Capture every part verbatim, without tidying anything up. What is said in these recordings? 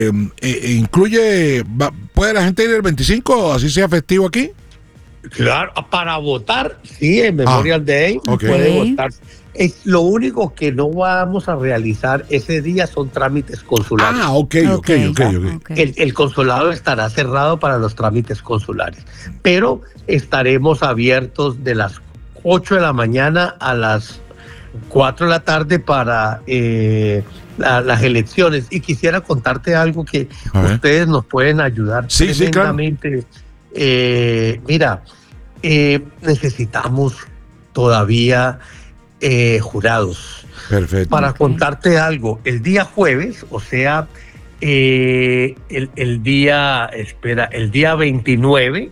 eh, eh, incluye, va, ¿puede la gente ir el veinticinco, así sea festivo aquí? Claro, para votar, sí, en Memorial ah, Day okay. puede votar. Es lo único que no vamos a realizar ese día son trámites consulares. Ah, ok, ok, ok. okay, okay. El, el consulado estará cerrado para los trámites consulares, pero estaremos abiertos de las ocho de la mañana a las cuatro de la tarde para eh, la, las elecciones. Y quisiera contarte algo que ustedes nos pueden ayudar sí, tremendamente. Sí, claro. eh, mira, eh, necesitamos todavía eh, jurados. Perfecto. Para okay. contarte algo, el día jueves, o sea, eh, el, el día, espera, el día veintinueve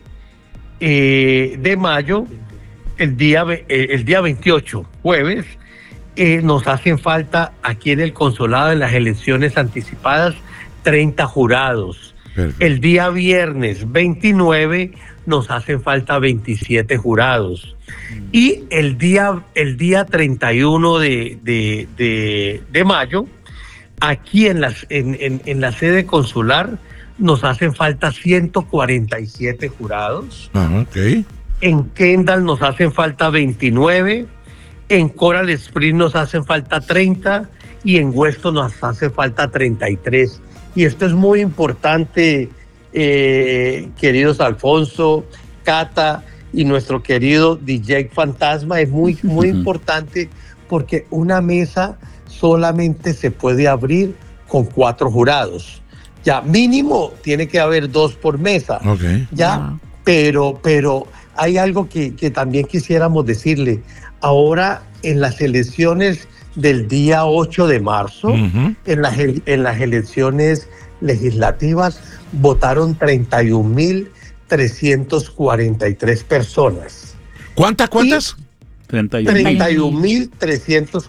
eh, de mayo, el día, eh, el día veintiocho, jueves, eh, nos hacen falta aquí en el consulado en las elecciones anticipadas treinta jurados. Perfecto. El día viernes veintinueve nos hacen falta veintisiete jurados. Y el día, el día treinta y uno de, de, de, de mayo, aquí en, las, en, en, en la sede consular, nos hacen falta ciento cuarenta y siete jurados. Ah, okay. En Kendall nos hacen falta veintinueve. En Coral Springs nos hacen falta treinta. Y en Weston nos hace falta treinta y tres. Y esto es muy importante, eh, queridos Alfonso, Cata y nuestro querido D J Fantasma. Es muy, muy importante porque una mesa solamente se puede abrir con cuatro jurados. Ya mínimo tiene que haber dos por mesa. Okay. Ya, wow. pero, pero hay algo que, que también quisiéramos decirle. Ahora en las elecciones del día ocho de marzo, uh-huh. en, las, en las elecciones legislativas, votaron treinta y un mil trescientos cuarenta y tres personas. ¿Cuántas, cuántas? treinta y un mil trescientos